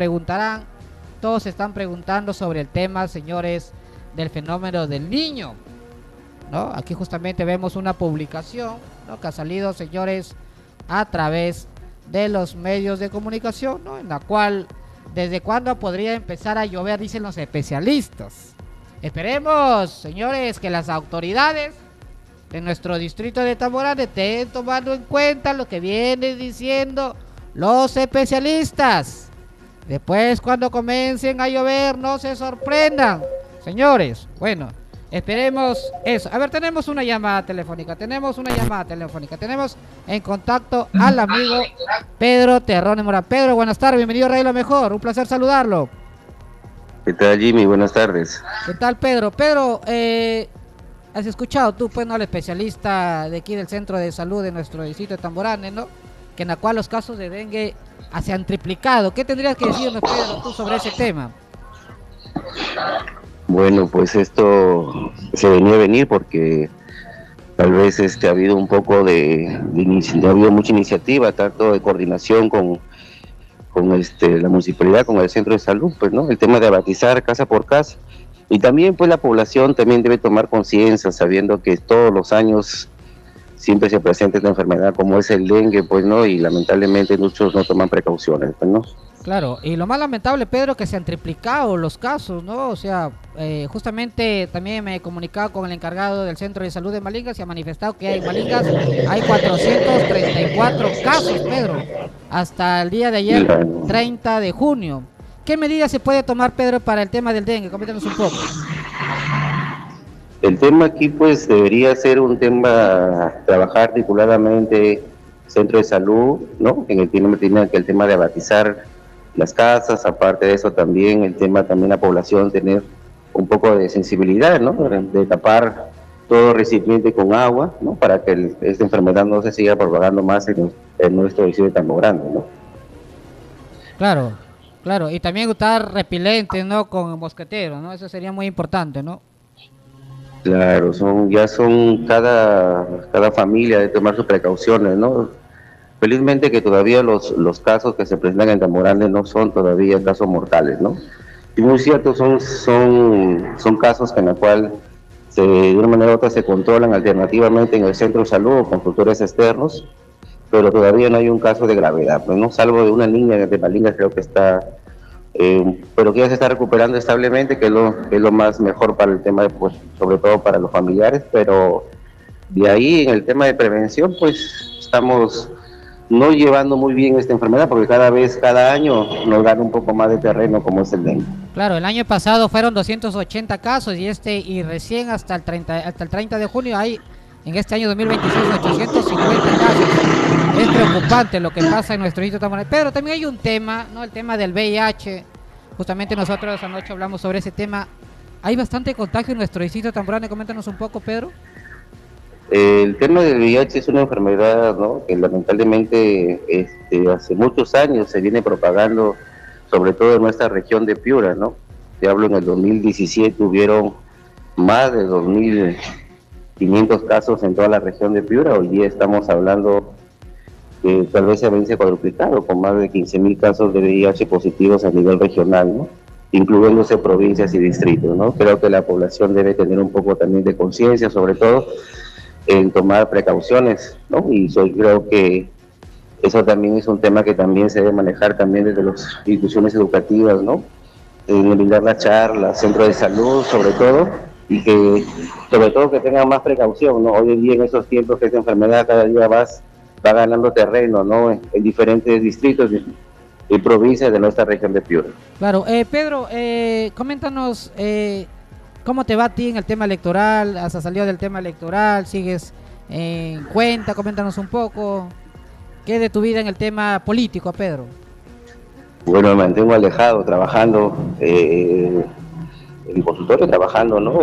están preguntando sobre el tema, señores, del fenómeno del Niño, ¿no? Aquí justamente vemos una publicación, ¿no? Que ha salido, señores, a través de los medios de comunicación, ¿no? En la cual, ¿desde cuándo podría empezar a llover?, dicen los especialistas. Esperemos, señores, que las autoridades de nuestro distrito de Tamborane estén tomando en cuenta lo que vienen diciendo los especialistas. Después, cuando comiencen a llover, no se sorprendan, señores. Bueno, esperemos eso. A ver, tenemos una llamada telefónica. Tenemos en contacto al amigo Pedro Terrone Mora. Pedro, buenas tardes, bienvenido a Radio La Mejor. Un placer saludarlo. ¿Qué tal, Jimmy? Buenas tardes. ¿Qué tal, Pedro? Pedro, has escuchado tú, pues, ¿no?, al especialista de aquí del Centro de Salud de nuestro distrito de Tamborane, ¿no?, que en la cual los casos de dengue se han triplicado. ¿Qué tendrías que decirnos, Pedro, tú sobre ese tema? Bueno, pues esto se venía a venir porque tal vez ha habido un poco ha habido mucha iniciativa, tanto de coordinación con la municipalidad, con el centro de salud, pues, ¿no? El tema de abatizar casa por casa. Y también, pues, la población también debe tomar conciencia, sabiendo que todos los años siempre se presenta esta enfermedad como es el dengue, pues, ¿no? Y lamentablemente muchos no toman precauciones, pues, ¿no? Claro, y lo más lamentable, Pedro, que se han triplicado los casos, ¿no? O sea, justamente también me he comunicado con el encargado del Centro de Salud de Malingas y ha manifestado que en Malingas hay 434 casos, Pedro, hasta el día de ayer, 30 de junio. ¿Qué medidas se puede tomar, Pedro, para el tema del dengue? Coméntanos un poco. El tema aquí, pues, debería ser un tema, trabajar articuladamente centro de salud, ¿no? En el tema de abatizar las casas, aparte de eso también el tema también la población tener un poco de sensibilidad, ¿no? De tapar todo recipiente con agua, ¿no? Para que esta enfermedad no se siga propagando más en nuestro distrito tan grande, ¿no? Claro, claro, y también usar repelentes, ¿no? Con mosqueteros, ¿no? Eso sería muy importante, ¿no? Claro, cada familia debe tomar sus precauciones, ¿no? Felizmente que todavía los casos que se presentan en Tamborande no son todavía casos mortales, ¿no? Y muy cierto, son casos en los cuales de una manera u otra se controlan alternativamente en el centro de salud o con tutores externos, pero todavía no hay un caso de gravedad, pues, ¿no? Salvo de una niña de Malinga, creo que está, pero que ya se está recuperando establemente, que es lo más mejor para el tema, pues, sobre todo para los familiares, pero de ahí en el tema de prevención, pues estamos no llevando muy bien esta enfermedad, porque cada año nos gana un poco más de terreno como es el dengue. Claro, el año pasado fueron 280 casos y recién hasta el 30 de junio hay en este año 2026 850 casos. Es preocupante lo que pasa en nuestro distrito Tamborande. Pero también hay un tema, ¿no? El tema del VIH. Justamente nosotros anoche hablamos sobre ese tema. Hay bastante contagio en nuestro distrito Tamborande. Coméntanos un poco, Pedro. El tema del VIH es una enfermedad, ¿no? Que lamentablemente hace muchos años se viene propagando, sobre todo en nuestra región de Piura, ¿no? Te hablo, en el 2017 hubieron más de 2.500 casos en toda la región de Piura. Hoy día estamos hablando que tal vez se vence cuadruplicado, con más de 15.000 casos de VIH positivos a nivel regional, ¿no? Incluyéndose provincias y distritos, ¿no? Creo que la población debe tener un poco también de conciencia, sobre todo en tomar precauciones, ¿no? Y creo que eso también es un tema que también se debe manejar también desde las instituciones educativas, ¿no? En brindar las charlas, centros de salud, sobre todo, y que sobre todo que tengan más precaución, ¿no? Hoy en día, en esos tiempos que esta enfermedad cada día va ganando terreno, ¿no? En diferentes distritos y provincias de nuestra región de Piura. Claro, Pedro, coméntanos cómo te va a ti en el tema electoral. ¿Has salido del tema electoral? ¿Sigues en cuenta? Coméntanos un poco. ¿Qué es de tu vida en el tema político, Pedro? Bueno, me mantengo alejado, trabajando en consultorio, trabajando, ¿no?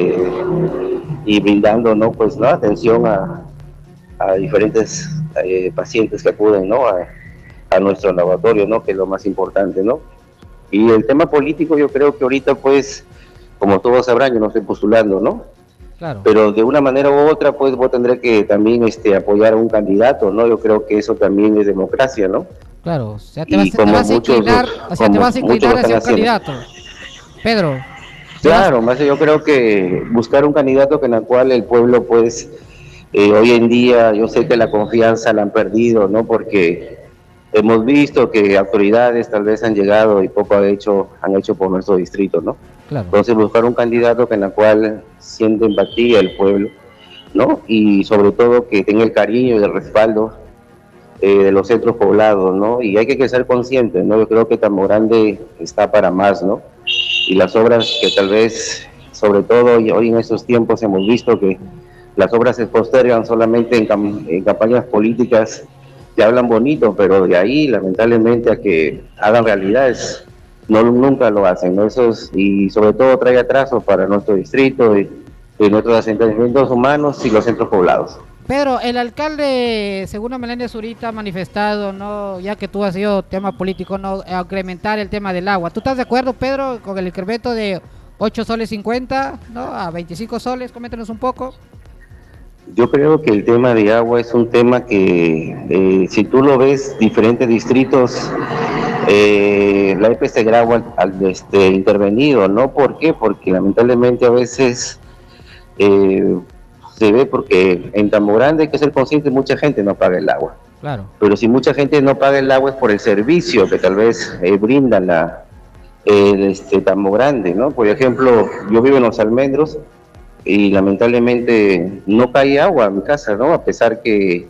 Y brindando, ¿no? Pues, ¿no? Atención a diferentes pacientes que acuden, ¿no? A nuestro laboratorio, ¿no? Que es lo más importante, ¿no? Y el tema político, yo creo que ahorita, pues, como todos sabrán, yo no estoy postulando, ¿no? Claro. Pero de una manera u otra, pues, vos tendré que también apoyar a un candidato, ¿no? Yo creo que eso también es democracia, ¿no? Claro, o sea, te vas a inclinar hacia un candidato. Pedro. Claro, más yo creo que buscar un candidato en el cual el pueblo, pues, hoy en día, yo sé que la confianza la han perdido, ¿no? Porque hemos visto que autoridades tal vez han llegado y poco han hecho por nuestro distrito, ¿no? Claro. Entonces buscar un candidato en el cual siente empatía el pueblo, ¿no? Y sobre todo que tenga el cariño y el respaldo de los centros poblados, ¿no? Y hay que ser conscientes, ¿no? Yo creo que Tamborande está para más, ¿no? Y las obras que tal vez, sobre todo hoy en estos tiempos, hemos visto que las obras se postergan solamente en campañas políticas que hablan bonito, pero de ahí, lamentablemente, a que hagan realidades, nunca lo hacen, ¿no? Y sobre todo trae atrasos para nuestro distrito y nuestros asentamientos humanos y los centros poblados. Pedro, el alcalde, según Meléndez Zurita, ha manifestado, ¿no? Ya que tú has sido tema político, ¿no? Incrementar el tema del agua. ¿Tú estás de acuerdo, Pedro, con el incremento de 8 soles 50, ¿no? A 25 soles? Coméntanos un poco. Yo creo que el tema de agua es un tema que, si tú lo ves, diferentes distritos, la EPS Grau al intervenido, ¿no? ¿Por qué? Porque lamentablemente a veces se ve, porque en Tamborande hay que ser consciente, mucha gente no paga el agua. Claro. Pero si mucha gente no paga el agua es por el servicio que tal vez brindan Tamborande, ¿no? Por ejemplo, yo vivo en Los Almendros y lamentablemente no cae agua a mi casa, ¿no? A pesar que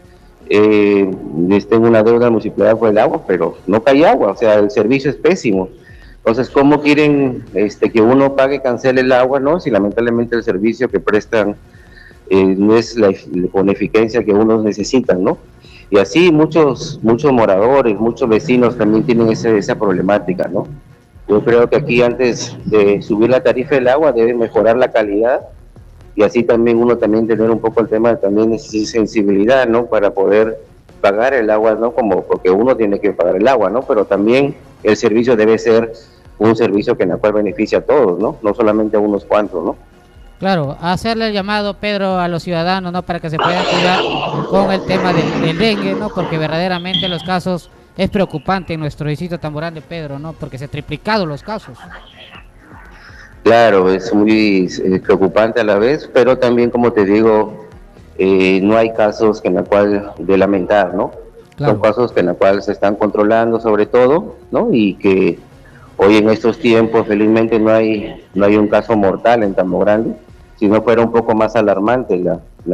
tengo una deuda municipal por el agua, pero no cae agua, o sea, el servicio es pésimo. Entonces, ¿cómo quieren que uno pague, cancele el agua, no? Si lamentablemente el servicio que prestan no es con eficiencia que unos necesitan, ¿no? Y así muchos moradores, muchos vecinos también tienen esa problemática, ¿no? Yo creo que aquí antes de subir la tarifa del agua debe mejorar la calidad y así también uno también tener un poco el tema también de sensibilidad, ¿no? Para poder pagar el agua, ¿no? Como porque uno tiene que pagar el agua, ¿no? Pero también el servicio debe ser un servicio que en el cual beneficia a todos, ¿no? No solamente a unos cuantos, ¿no? Claro, hacerle el llamado, Pedro, a los ciudadanos, ¿no? Para que se puedan cuidar con el tema del dengue, ¿no? Porque verdaderamente los casos es preocupante en nuestro distrito Tamborán de Pedro, ¿no? Porque se han triplicado los casos. Claro, es muy preocupante a la vez, pero también, como te digo, no hay casos en la cual de lamentar, ¿no? Claro. Son casos que en la cual se están controlando sobre todo, ¿no? Y que hoy en estos tiempos felizmente no hay un caso mortal en Tambo Grande. Si no fuera un poco más alarmante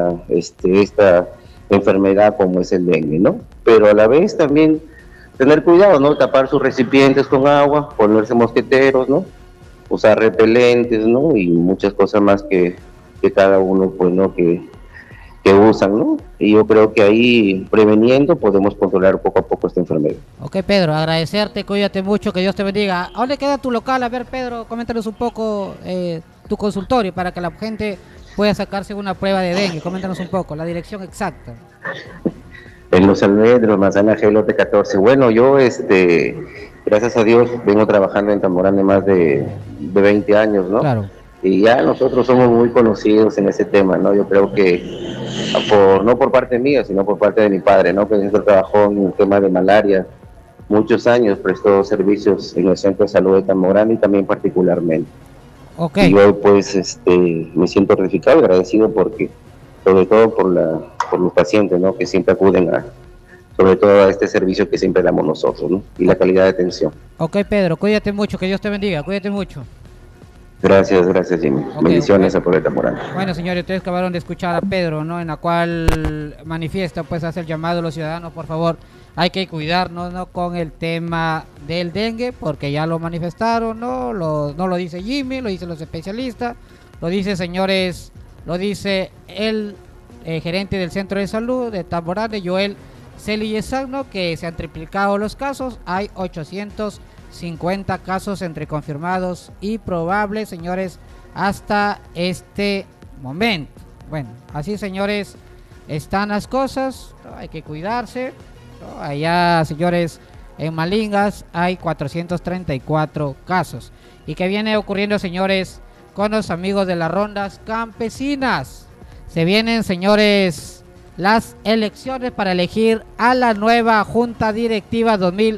esta enfermedad como es el dengue, ¿no? Pero a la vez también tener cuidado, ¿no? Tapar sus recipientes con agua, ponerse mosqueteros, ¿no? Usar repelentes, ¿no? Y muchas cosas más que cada uno, pues, ¿no? Que usan, ¿no? Y yo creo que ahí, preveniendo, podemos controlar poco a poco esta enfermedad. Ok, Pedro, agradecerte, cuídate mucho, que Dios te bendiga. ¿A dónde queda tu local? A ver, Pedro, coméntanos un poco tu consultorio para que la gente pueda sacarse una prueba de dengue. Coméntanos un poco, la dirección exacta. En Los Almendros, Manzana G, lote 14. Bueno, yo, gracias a Dios, vengo trabajando en Tamborán de más de 20 años, ¿no? Claro. Y ya nosotros somos muy conocidos en ese tema, ¿no? Yo creo que, no por parte mía, sino por parte de mi padre, ¿no? Que siempre trabajó en un tema de malaria, muchos años prestó servicios en el Centro de Salud de Tamborán y también particularmente. Okay. Y hoy, pues, me siento ratificado y agradecido porque, sobre todo por los pacientes, ¿no? Que siempre acuden sobre todo a este servicio que siempre damos nosotros, ¿no? Y la calidad de atención. Ok, Pedro, cuídate mucho, que Dios te bendiga, cuídate mucho. Gracias Jimmy. Okay, bendiciones a Pueblo Tamborán. Bueno, señores, ustedes acabaron de escuchar a Pedro, ¿no? En la cual manifiesta, pues, hace el llamado a los ciudadanos, por favor, hay que cuidarnos, ¿no? Con el tema del dengue, porque ya lo manifestaron, ¿no? No lo dice Jimmy, lo dicen los especialistas, lo dice, señores, lo dice el gerente del Centro de Salud de Tamborán, de Joel Celillezán, ¿no? Que se han triplicado los casos, hay 850 casos entre confirmados y probables, señores, hasta este momento. Bueno, así, señores, están las cosas, ¿no? Hay que cuidarse, ¿no? Allá, señores, en Malingas hay 434 casos. ¿Y qué viene ocurriendo, señores, con los amigos de las rondas campesinas? Se vienen, señores, las elecciones para elegir a la nueva Junta Directiva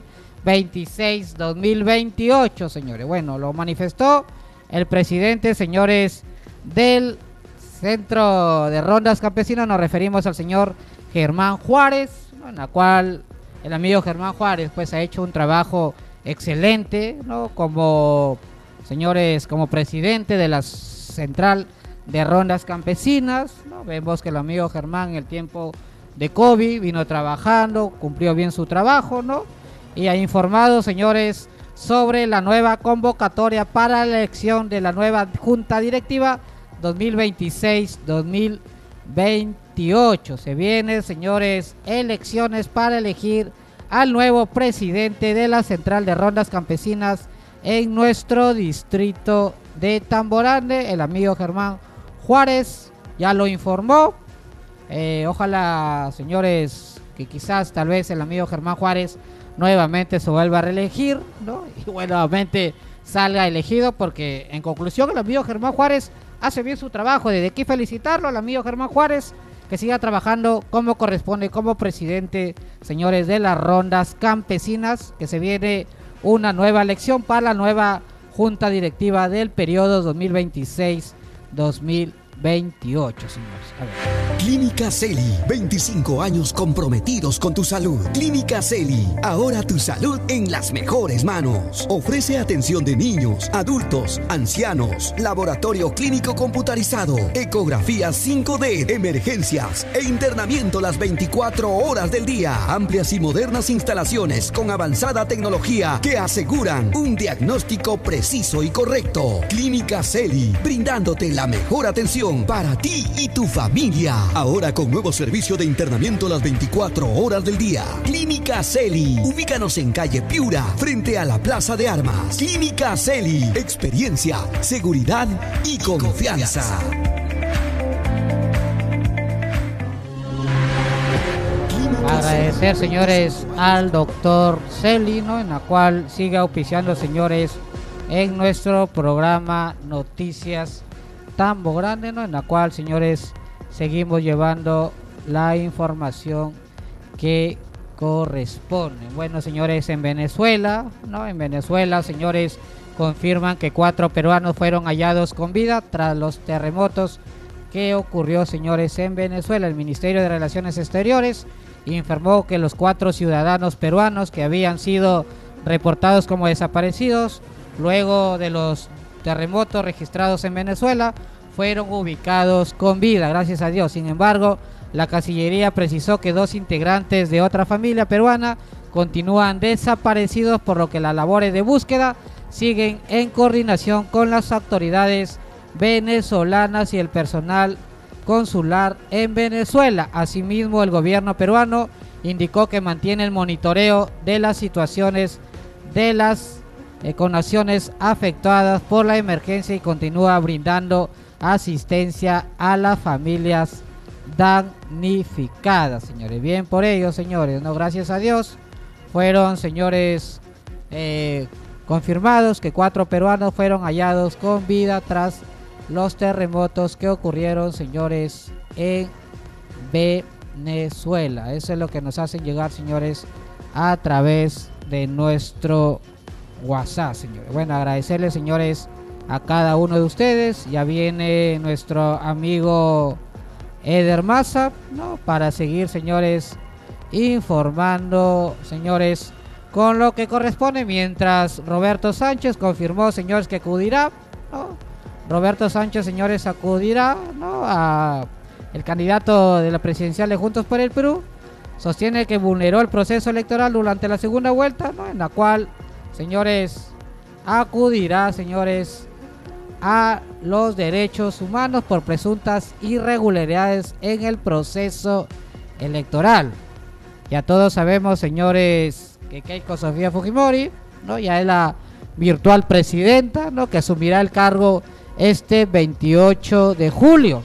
2026-2028, señores. Bueno, lo manifestó el presidente, señores, del Centro de Rondas Campesinas. Nos referimos al señor Germán Juárez, ¿no? En la cual el amigo Germán Juárez, pues, ha hecho un trabajo excelente, ¿no? Como, señores, como presidente de la Central de Rondas Campesinas, ¿no? Vemos que el amigo Germán en el tiempo de COVID vino trabajando, cumplió bien su trabajo, ¿no? Y ha informado, señores, sobre la nueva convocatoria para la elección de la nueva Junta Directiva 2026-2028. Se vienen, señores, elecciones para elegir al nuevo presidente de la Central de Rondas Campesinas en nuestro distrito de Tamborande. El amigo Germán Juárez ya lo informó. Ojalá, señores, que quizás tal vez el amigo Germán Juárez nuevamente se vuelva a reelegir, ¿no? Y nuevamente salga elegido, porque en conclusión el amigo Germán Juárez hace bien su trabajo. Desde aquí felicitarlo al amigo Germán Juárez, que siga trabajando como corresponde como presidente, señores, de las rondas campesinas, que se viene una nueva elección para la nueva Junta Directiva del periodo 2026-2028, señores. A ver. Clínica Celi, 25 años comprometidos con tu salud. Clínica Celi, ahora tu salud en las mejores manos. Ofrece atención de niños, adultos, ancianos, laboratorio clínico computarizado, ecografías 5D, emergencias e internamiento las 24 horas del día. Amplias y modernas instalaciones con avanzada tecnología que aseguran un diagnóstico preciso y correcto. Clínica Celi, brindándote la mejor atención. atención para ti y tu familia. Ahora con nuevo servicio de internamiento las 24 horas del día. Clínica Celi. Ubícanos en calle Piura, frente a la Plaza de Armas. Clínica Celi. Experiencia, seguridad y confianza. Agradecer, señores, al doctor Celi, ¿no? En la cual sigue auspiciando, señores, en nuestro programa Noticias Tambo Grande, ¿no? En la cual, señores, seguimos llevando la información que corresponde. Bueno, señores, en Venezuela, ¿no? En Venezuela, señores, confirman que 4 peruanos fueron hallados con vida tras los terremotos que ocurrió, señores, en Venezuela. El Ministerio de Relaciones Exteriores informó que los 4 ciudadanos peruanos que habían sido reportados como desaparecidos luego de los terremotos registrados en Venezuela fueron ubicados con vida, gracias a Dios. Sin embargo, la Cancillería precisó que 2 integrantes de otra familia peruana continúan desaparecidos, por lo que las labores de búsqueda siguen en coordinación con las autoridades venezolanas y el personal consular en Venezuela. Asimismo, el gobierno peruano indicó que mantiene el monitoreo de las situaciones de las naciones afectadas por la emergencia y continúa brindando asistencia a las familias damnificadas, señores. Bien por ello, señores, no, gracias a Dios fueron, señores, confirmados que 4 peruanos fueron hallados con vida tras los terremotos que ocurrieron, señores, en Venezuela. Eso es lo que nos hacen llegar, señores, a través de nuestro WhatsApp, señores. Bueno, agradecerles, señores, a cada uno de ustedes. Ya viene nuestro amigo Eder Maza, ¿no? Para seguir, señores, informando, señores, con lo que corresponde, mientras Roberto Sánchez confirmó, señores, que acudirá, ¿no? Roberto Sánchez, señores, acudirá, ¿no?, a el candidato de la presidencial de Juntos por el Perú. Sostiene que vulneró el proceso electoral durante la segunda vuelta, ¿no?, en la cual, señores, acudirá, señores, a los derechos humanos por presuntas irregularidades en el proceso electoral. Ya todos sabemos, señores, que Keiko Sofía Fujimori, ¿no?, ya es la virtual presidenta, ¿no?, que asumirá el cargo este 28 de julio.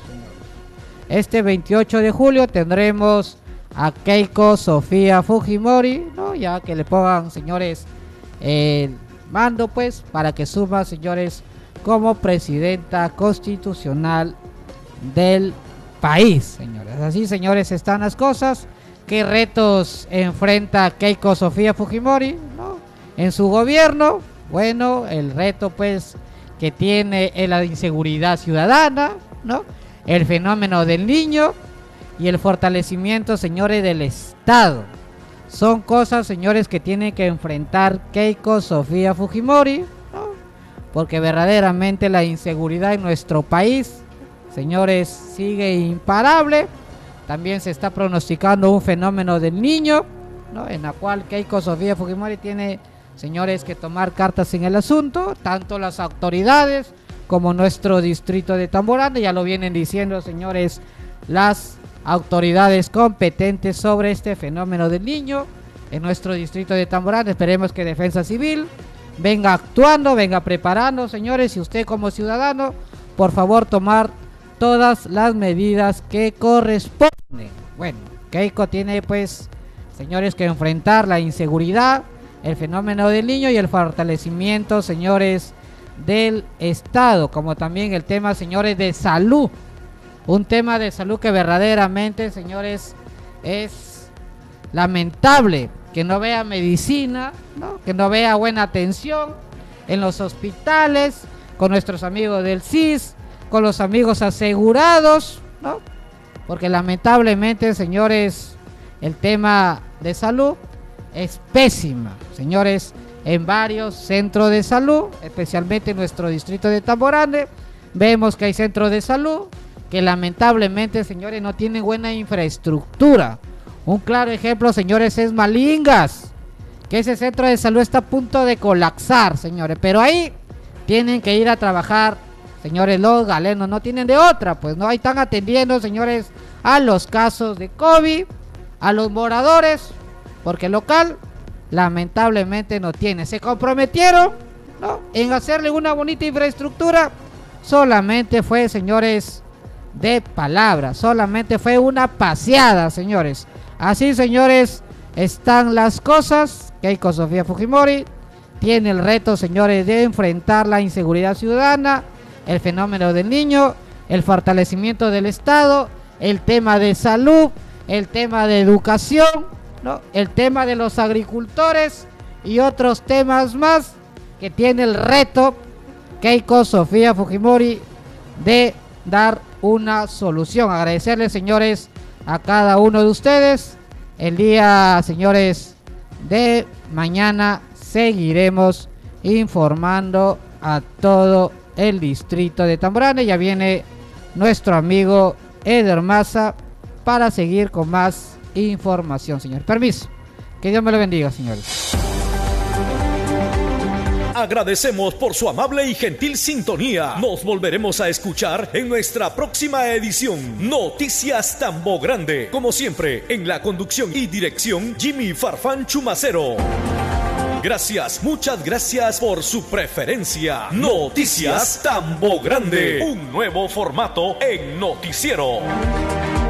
Este 28 de julio tendremos a Keiko Sofía Fujimori, ¿no?, ya que le pongan, señores, el mando, pues, para que suma, señores, como presidenta constitucional del país, señores. Así, señores, están las cosas. ¿Qué retos enfrenta Keiko Sofía Fujimori, ¿no?, en su gobierno? Bueno, el reto, pues, que tiene es la inseguridad ciudadana, ¿no?, el fenómeno del niño y el fortalecimiento, señores, del Estado. Son cosas, señores, que tiene que enfrentar Keiko Sofía Fujimori, ¿no?, porque verdaderamente la inseguridad en nuestro país, señores, sigue imparable. También se está pronosticando un fenómeno del niño, ¿no?, en la cual Keiko Sofía Fujimori tiene, señores, que tomar cartas en el asunto. Tanto las autoridades como nuestro distrito de Tamboranda, ya lo vienen diciendo, señores, las autoridades competentes sobre este fenómeno del niño en nuestro distrito de Tamboranda. Esperemos que Defensa Civil venga actuando, venga preparando, señores, y usted como ciudadano, por favor, tomar todas las medidas que corresponden. Bueno, Keiko tiene, pues, señores, que enfrentar la inseguridad, el fenómeno del niño y el fortalecimiento, señores, del Estado, como también el tema, señores, de salud. Un tema de salud que verdaderamente, señores, es lamentable que no vea medicina, ¿no?, que no vea buena atención en los hospitales, con nuestros amigos del CIS, con los amigos asegurados, ¿no?, porque lamentablemente, señores, el tema de salud es pésima, señores, en varios centros de salud, especialmente en nuestro distrito de Tamborande. Vemos que hay centros de salud que lamentablemente, señores, no tienen buena infraestructura. Un claro ejemplo, señores, es Malingas, que ese centro de salud está a punto de colapsar, señores, pero ahí tienen que ir a trabajar, señores, los galenos no tienen de otra, pues no, ahí están atendiendo, señores, a los casos de COVID, a los moradores, porque el local lamentablemente no tiene. Se comprometieron, ¿no?, en hacerle una bonita infraestructura, solamente fue, señores, de palabras, solamente fue una paseada, señores. Así, señores, están las cosas. Keiko Sofía Fujimori tiene el reto, señores, de enfrentar la inseguridad ciudadana, el fenómeno del niño, el fortalecimiento del Estado, el tema de salud, el tema de educación, ¿no?, el tema de los agricultores y otros temas más que tiene el reto Keiko Sofía Fujimori de dar una solución. Agradecerles, señores, a cada uno de ustedes. El día, señores, de mañana seguiremos informando a todo el distrito de Tamborane. Ya viene nuestro amigo Eder Maza para seguir con más información, señor. Permiso. Que Dios me lo bendiga, señores. Agradecemos por su amable y gentil sintonía. Nos volveremos a escuchar en nuestra próxima edición. Noticias Tambo Grande. Como siempre, en la conducción y dirección, Jimmy Farfán Chumacero. Gracias, muchas gracias por su preferencia. Noticias Tambo Grande. Un nuevo formato en noticiero.